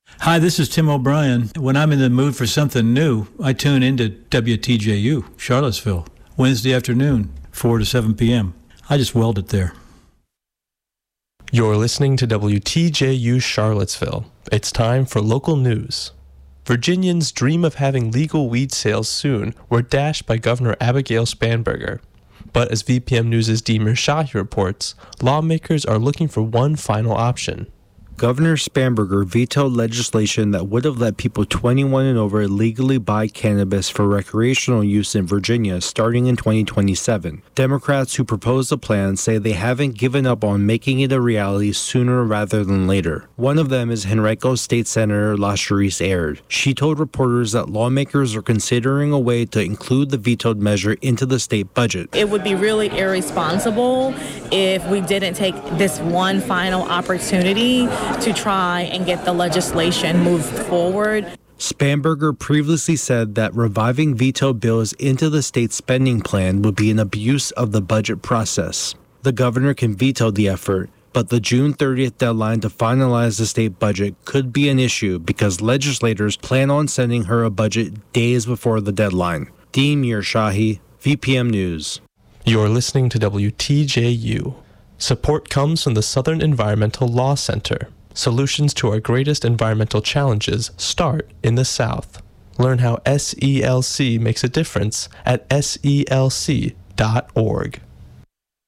Hi, this is Tim O'Brien. When I'm in the mood for something new, I tune into WTJU, Charlottesville, Wednesday afternoon, 4 to 7 p.m. I just weld it there. You're listening to WTJU Charlottesville. It's time for local news. Virginians' dream of having legal weed sales soon were dashed by Governor Abigail Spanberger. But as VPM News' Deemer Shahi reports, lawmakers are looking for one final option. Governor Spanberger vetoed legislation that would have let people 21 and over legally buy cannabis for recreational use in Virginia starting in 2027. Democrats who proposed the plan say they haven't given up on making it a reality sooner rather than later. One of them is Henrico State Senator LaCherice Aird. She told reporters that lawmakers are considering a way to include the vetoed measure into the state budget. It would be really irresponsible if we didn't take this one final opportunity to try and get the legislation moved forward. Spanberger previously said that reviving veto bills into the state spending plan would be an abuse of the budget process. The governor can veto the effort, but the June 30th deadline to finalize the state budget could be an issue because legislators plan on sending her a budget days before the deadline. Deemer Shahi, VPM News. You're listening to WTJU. Support comes from the Southern Environmental Law Center. Solutions to our greatest environmental challenges start in the South. Learn how SELC makes a difference at SELC.org.